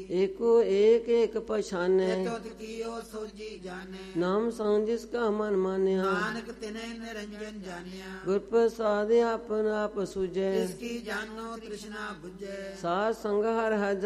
एको एक एक पछाने, तुत कियो सोजी जाने। नाम संग जिसका मन मान्या, नानक तिन्हे निरंजन जानिया। गुर प्रसाद आपन आप सुझे, इसकी जानो तृष्णा बुझे। साध संग हर हर